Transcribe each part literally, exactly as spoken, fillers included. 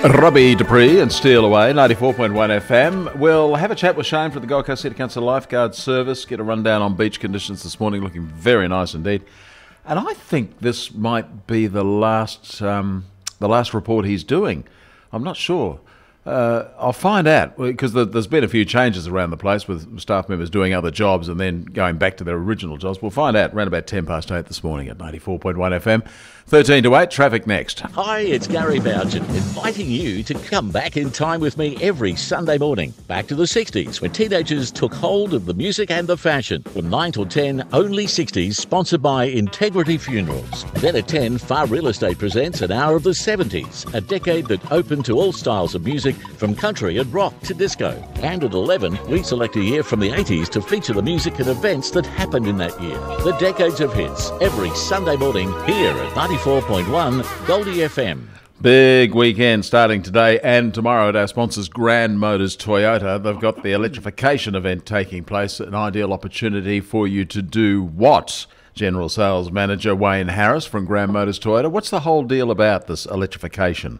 Robbie Dupree and Steal Away, ninety-four point one F M. We'll have a chat with Shane from the Gold Coast City Council Lifeguard Service, get a rundown on beach conditions this morning, looking very nice indeed. And I think this might be the last, um, the last report he's doing. I'm not sure. Uh, I'll find out, because there's been a few changes around the place with staff members doing other jobs and then going back to their original jobs. We'll find out around about ten past eight this morning at ninety-four point one F M. thirteen to eight, traffic next. Hi, it's Gary Bougen, inviting you to come back in time with me every Sunday morning. Back to the sixties, when teenagers took hold of the music and the fashion. From nine till ten, Only sixties, sponsored by Integrity Funerals. Then at ten, Far Real Estate presents an hour of the seventies, a decade that opened to all styles of music, from country and rock to disco. And at eleven, we select a year from the eighties to feature the music and events that happened in that year. The Decades of Hits, every Sunday morning here at ninety-four point one Goldie F M. Big weekend starting today and tomorrow at our sponsors Grand Motors Toyota. They've got the electrification event taking place, an ideal opportunity for you to do what? General Sales Manager Wayne Harris from Grand Motors Toyota. What's the whole deal about this electrification?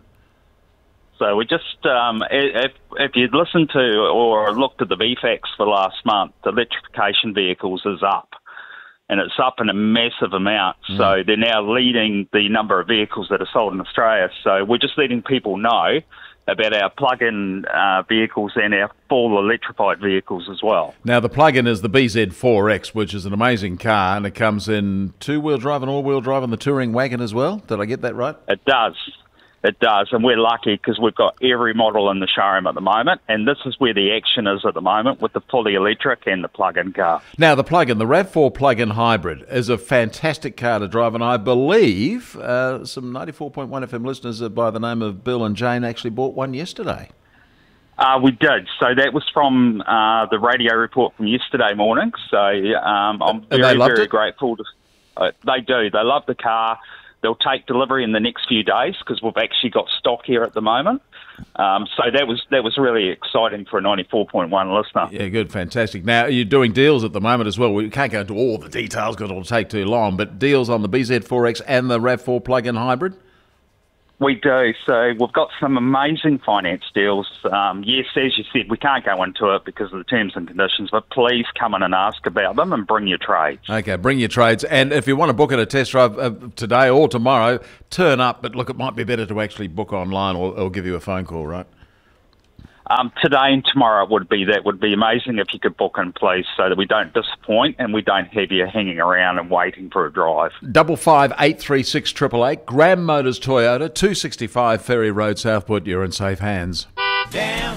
So we just, um, if, if you'd listened to or looked at the V FAX for last month, electrification vehicles is up. And it's up in a massive amount. Mm. So they're now leading the number of vehicles that are sold in Australia. So we're just letting people know about our plug-in uh, vehicles and our full electrified vehicles as well. Now, the plug-in is the B Z four X, which is an amazing car, and it comes in two-wheel drive and all-wheel drive on the touring wagon as well. Did I get that right? It does. It does, and we're lucky because we've got every model in the showroom at the moment, and this is where the action is at the moment with the fully electric and the plug-in car. Now, the plug-in, the RAV four plug-in hybrid is a fantastic car to drive, and I believe uh, some ninety-four point one F M listeners by the name of Bill and Jane actually bought one yesterday. Uh, we did. So that was from uh, the radio report from yesterday morning, so um, I'm very, very it? grateful. To, uh, they do. They love the car. They'll take delivery in the next few days because we've actually got stock here at the moment. Um, so that was that was really exciting for a ninety-four point one listener. Yeah, good, fantastic. Now, you're doing deals at the moment as well. We can't go into all the details because it'll take too long, but deals on the B Z four X and the RAV four plug-in hybrid? We do. So we've got some amazing finance deals. Um, yes, as you said, we can't go into it because of the terms and conditions, but please come in and ask about them and bring your trades. Okay, bring your trades. And if you want to book at a test drive uh, today or tomorrow, turn up. But look, it might be better to actually book online or, or give you a phone call, right? Um, today and tomorrow would be that would be amazing if you could book in, please, so that we don't disappoint and we don't have you hanging around and waiting for a drive. Double five eight three six triple eight. Grand Motors Toyota, two sixty-five Ferry Road, Southport. You're in safe hands. Down,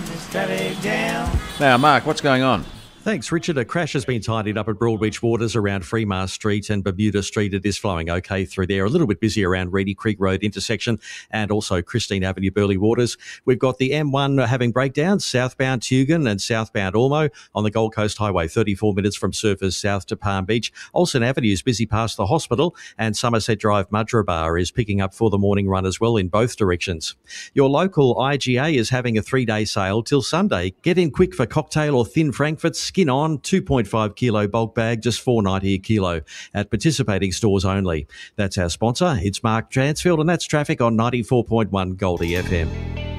down. Now, Mark, what's going on? Thanks, Richard. A crash has been tidied up at Broadbeach Waters around Freemar Street and Bermuda Street. It is flowing okay through there. A little bit busy around Reedy Creek Road intersection and also Christine Avenue, Burleigh Waters. We've got the M one having breakdowns, southbound Tugun and southbound Ormo on the Gold Coast Highway, thirty-four minutes from Surfers South to Palm Beach. Olsen Avenue is busy past the hospital, and Somerset Drive Mudgeeraba is picking up for the morning run as well in both directions. Your local I G A is having a three-day sale till Sunday. Get in quick for cocktail or thin Frankfurts. Skin on, two point five kilo bulk bag, just four dollars ninety a kilo at participating stores only. That's our sponsor. It's Mark Transfield, and that's traffic on ninety-four point one Goldie F M.